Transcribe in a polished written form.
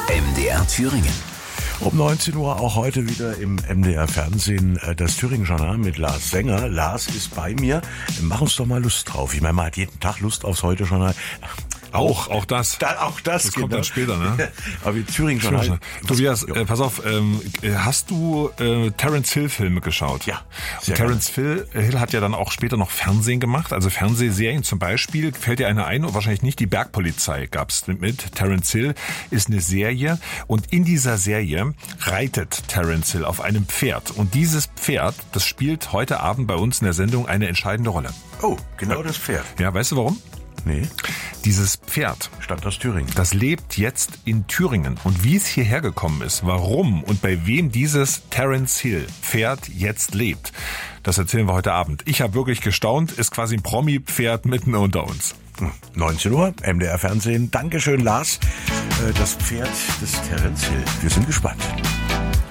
MDR Thüringen. Um 19 Uhr auch heute wieder im MDR Fernsehen das Thüringen-Journal mit Lars Sänger. Lars ist bei mir. Mach uns doch mal Lust drauf. Ich meine, man hat jeden Tag Lust aufs Heute-Journal. Auch das. Das kommt dann später, ne? Aber die Thüringen-Journal. Tobias, pass auf, hast du Terence Hill-Filme geschaut? Ja. Und Terence Hill hat ja dann auch später noch Fernsehen gemacht, also Fernsehserien zum Beispiel. Fällt dir eine ein? Und wahrscheinlich nicht. Die Bergpolizei gab's mit. Terence Hill ist eine Serie und in dieser Serie reitet Terence Hill auf einem Pferd. Und dieses Pferd, das spielt heute Abend bei uns in der Sendung eine entscheidende Rolle. Oh, genau das Pferd. Ja, weißt du warum? Nee. Dieses Pferd stammt aus Thüringen. Das lebt jetzt in Thüringen. Und wie es hierher gekommen ist, warum und bei wem dieses Terence Hill Pferd jetzt lebt, das erzählen wir heute Abend. Ich habe wirklich gestaunt, ist quasi ein Promi-Pferd mitten unter uns. 19 Uhr, MDR Fernsehen. Dankeschön, Lars. Das Pferd des Terence Hill. Wir sind gespannt.